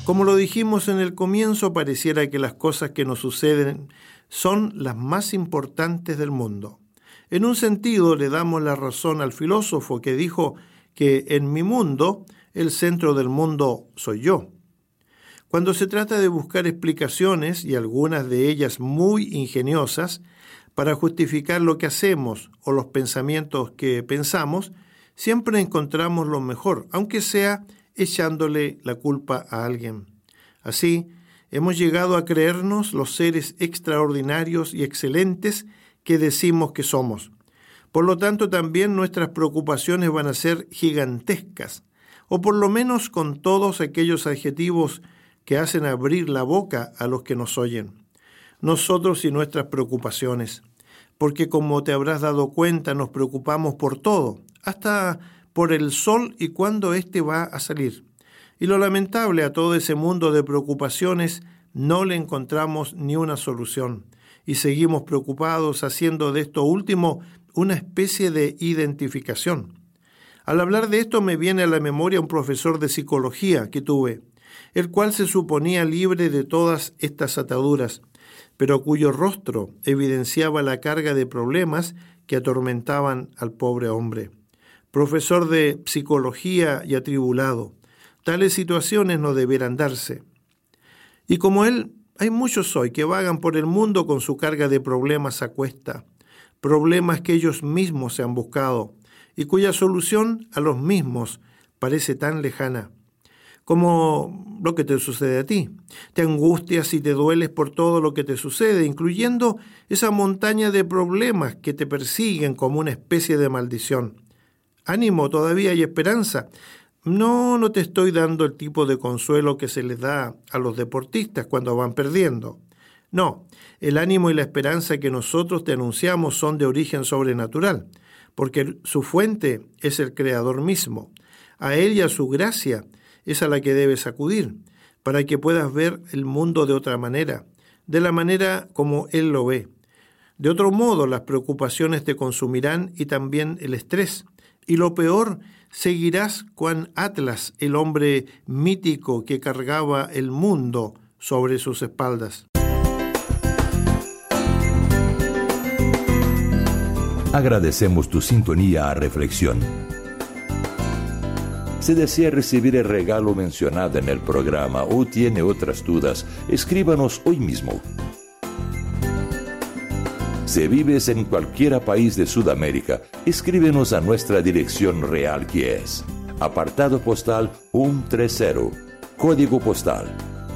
Como lo dijimos en el comienzo, pareciera que las cosas que nos suceden son las más importantes del mundo. En un sentido, le damos la razón al filósofo que dijo que en mi mundo, el centro del mundo soy yo. Cuando se trata de buscar explicaciones, y algunas de ellas muy ingeniosas, para justificar lo que hacemos o los pensamientos que pensamos, siempre encontramos lo mejor, aunque sea echándole la culpa a alguien. Así, hemos llegado a creernos los seres extraordinarios y excelentes que decimos que somos. Por lo tanto, también nuestras preocupaciones van a ser gigantescas, o por lo menos con todos aquellos adjetivos que hacen abrir la boca a los que nos oyen. Nosotros y nuestras preocupaciones, porque como te habrás dado cuenta, nos preocupamos por todo, hasta por el sol y cuándo éste va a salir. Y lo lamentable, a todo ese mundo de preocupaciones no le encontramos ni una solución, y seguimos preocupados haciendo de esto último una especie de identificación. Al hablar de esto me viene a la memoria un profesor de psicología que tuve, el cual se suponía libre de todas estas ataduras, pero cuyo rostro evidenciaba la carga de problemas que atormentaban al pobre hombre. Profesor de psicología y atribulado, tales situaciones no debieran darse. Y como él, hay muchos hoy que vagan por el mundo con su carga de problemas a cuesta, problemas que ellos mismos se han buscado y cuya solución a los mismos parece tan lejana. Como lo que te sucede a ti. Te angustias y te dueles por todo lo que te sucede, incluyendo esa montaña de problemas que te persiguen como una especie de maldición. Ánimo, todavía hay esperanza. No te estoy dando el tipo de consuelo que se les da a los deportistas cuando van perdiendo. No, el ánimo y la esperanza que nosotros te anunciamos son de origen sobrenatural, porque su fuente es el Creador mismo. A Él y a su gracia es a la que debes acudir, para que puedas ver el mundo de otra manera, de la manera como Él lo ve. De otro modo, las preocupaciones te consumirán y también el estrés. Y lo peor, seguirás cuan Atlas, el hombre mítico que cargaba el mundo sobre sus espaldas. Agradecemos tu sintonía a Reflexión. Si desea recibir el regalo mencionado en el programa o tiene otras dudas, escríbanos hoy mismo. Si vives en cualquier país de Sudamérica, escríbenos a nuestra dirección real, que es apartado postal 130, código postal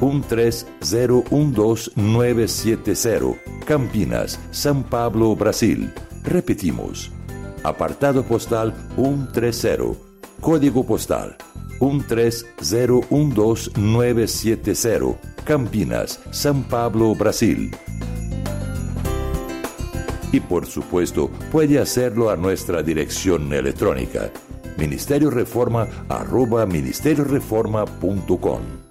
13012970, Campinas, São Paulo, Brasil. Repetimos, apartado postal 130, código postal 13012970, Campinas, São Paulo, Brasil. Y por supuesto, puede hacerlo a nuestra dirección electrónica, ministerioreforma@ministerioreforma.com.